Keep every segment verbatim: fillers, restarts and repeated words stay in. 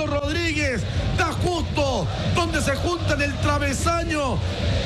Rodríguez, da justo donde se juntan el travesaño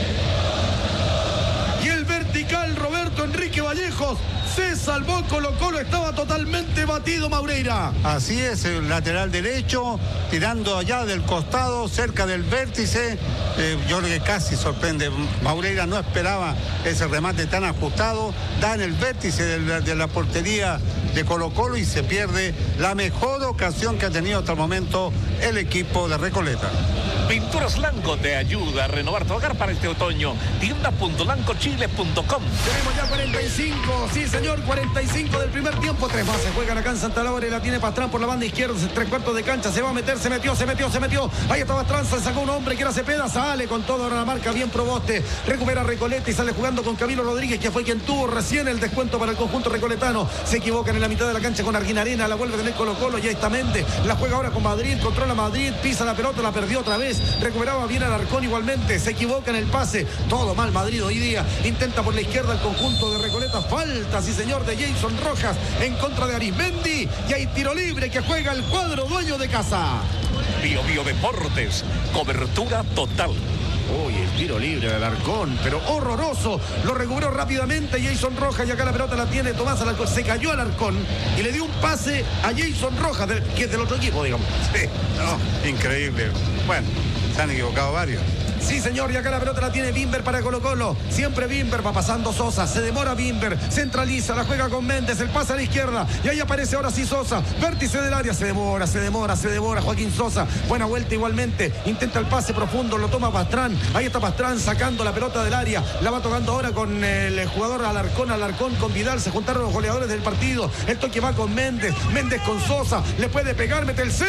y el vertical. Roberto Enrique Vallejos se salvó. Colo Colo estaba totalmente batido, Maureira. Así es, el lateral derecho, tirando allá del costado, cerca del vértice. Eh, yo creo que casi sorprende. Maureira no esperaba ese remate tan ajustado. Da en el vértice de la, de la portería de Colo Colo y se pierde la mejor ocasión que ha tenido hasta el momento el equipo de Recoleta. Pinturas Lanco te ayuda a renovar tu hogar para este otoño. tienda punto lanco chile punto com. Tenemos ya cuarenta y cinco, sí señor, cuarenta y cinco del primer tiempo. Tres más se juegan acá en Santa Laura y la tiene Pastrán por la banda izquierda, tres cuartos de cancha, se va a meter, se metió, se metió, se metió. Ahí está Pastrán, se sacó un hombre que era Cepeda, sale con todo, ahora la marca bien Proboste, recupera Recoleta y sale jugando con Camilo Rodríguez, que fue quien tuvo recién el descuento para el conjunto recoletano. Se equivocan en la mitad de la cancha con Arguinarena, la vuelve a tener Colo Colo, ya está Méndez, la juega ahora con Madrid, controla Madrid, pisa la pelota, la perdió otra vez, recuperaba bien Alarcón igualmente, se equivoca en el pase, todo mal Madrid hoy día, intenta por la izquierda el conjunto de Recoleta, falta, sí señor, de Jason Rojas en contra de Arismendi, y hay tiro libre que juega el cuadro dueño de casa. Bio Bio Deportes, cobertura total. Uy, el tiro libre de Alarcón, pero horroroso. Lo recuperó rápidamente Jason Rojas y acá la pelota la tiene Tomás Alarcón. Se cayó Alarcón y le dio un pase a Jason Rojas, del, que es del otro equipo, digamos. Sí, no, increíble. Bueno, se han equivocado varios. Sí, señor, y acá la pelota la tiene Bimber para Colo Colo. Siempre Bimber, va pasando Sosa, se demora Bimber, centraliza, la juega con Méndez, el pase a la izquierda, y ahí aparece ahora sí Sosa, vértice del área, se demora, se demora, se demora Joaquín Sosa, buena vuelta igualmente, intenta el pase profundo, lo toma Pastrán, ahí está Pastrán sacando la pelota del área, la va tocando ahora con el jugador Alarcón, Alarcón con Vidal, se juntaron los goleadores del partido, el toque va con Méndez, Méndez con Sosa, le puede pegar, mete el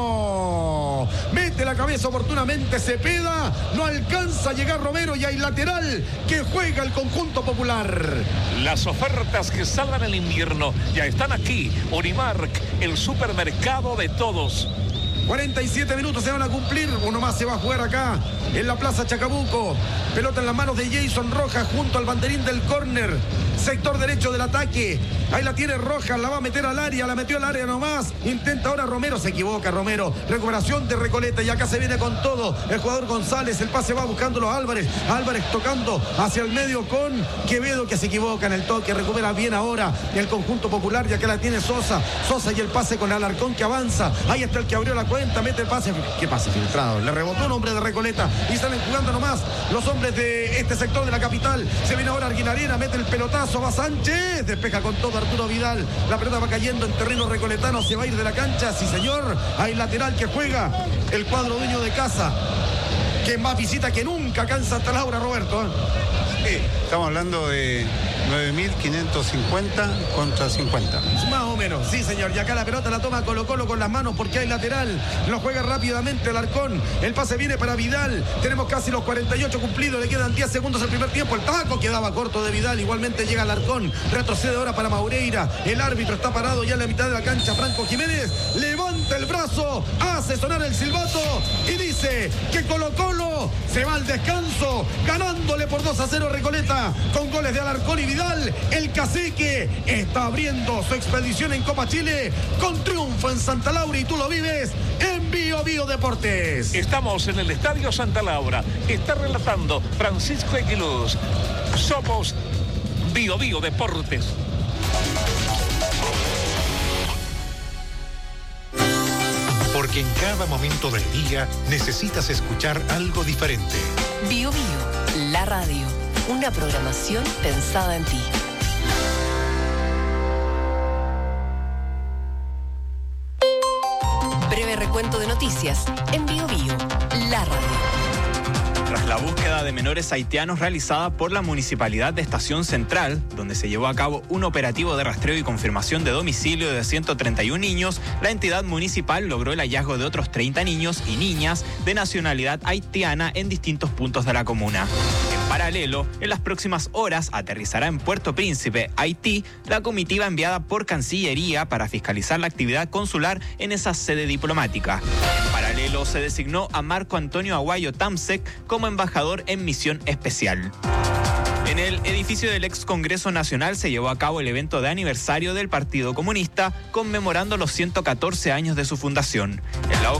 centro, mete la cabeza oportunamente Cepeda, no alcanza a llegar Romero y hay lateral que juega el conjunto popular. Las ofertas que salvan el invierno ya están aquí. Unimark, el supermercado de todos. cuarenta y siete minutos se van a cumplir. Uno más se va a jugar acá en la Plaza Chacabuco. Pelota en las manos de Jason Rojas junto al banderín del córner. Sector derecho del ataque. Ahí la tiene Rojas, la va a meter al área, la metió al área nomás. Intenta ahora Romero, se equivoca Romero. Recuperación de Recoleta y acá se viene con todo. El jugador González, el pase va buscándolo Álvarez. Álvarez tocando hacia el medio con Quevedo, que se equivoca en el toque. Recupera bien ahora el conjunto popular y acá la tiene Sosa. Sosa y el pase con Alarcón que avanza. Ahí está el que abrió la cuenta, mete el pase. ¿Qué pase filtrado? Le rebotó un hombre de Recoleta y salen jugando nomás los hombres de este sector de la capital. Se viene ahora Arguinarena, mete el pelotazo, va Sánchez, despeja con todo Arturo Vidal. La pelota va cayendo en terreno recoletano, se va a ir de la cancha, sí señor. Hay lateral que juega el cuadro dueño de casa, que más visita que nunca acá en Santa Laura, Roberto. Sí, estamos hablando de nueve mil quinientos cincuenta contra cincuenta. Más o menos, sí señor. Y acá la pelota la toma Colo Colo con las manos porque hay lateral. Lo juega rápidamente Alarcón. El pase viene para Vidal. Tenemos casi los cuarenta y ocho cumplidos. Le quedan diez segundos el primer tiempo. El taco quedaba corto de Vidal. Igualmente llega Alarcón. Retrocede ahora para Maureira. El árbitro está parado ya en la mitad de la cancha. Franco Jiménez levanta el brazo, hace sonar el silbato y dice que Colo Colo se va al descanso ganándole por dos a cero Recoleta con goles de Alarcón y Vidal. El cacique está abriendo su expedición en Copa Chile con triunfo en Santa Laura y tú lo vives en Bio Bio Deportes. Estamos en el Estadio Santa Laura. Está relatando Francisco Equiluz. Somos Bio Bio Deportes. Porque en cada momento del día necesitas escuchar algo diferente. Bio Bio, la radio. Una programación pensada en ti. Breve recuento de noticias en Bio Bio, la radio. Tras la búsqueda de menores haitianos realizada por la Municipalidad de Estación Central, donde se llevó a cabo un operativo de rastreo y confirmación de domicilio de ciento treinta y uno niños, la entidad municipal logró el hallazgo de otros treinta niños y niñas de nacionalidad haitiana en distintos puntos de la comuna. En paralelo, en las próximas horas aterrizará en Puerto Príncipe, Haití, la comitiva enviada por Cancillería para fiscalizar la actividad consular en esa sede diplomática. En paralelo, se designó a Marco Antonio Aguayo Tamsek como embajador en misión especial. En el edificio del ex Congreso Nacional se llevó a cabo el evento de aniversario del Partido Comunista, conmemorando los ciento catorce años de su fundación. En la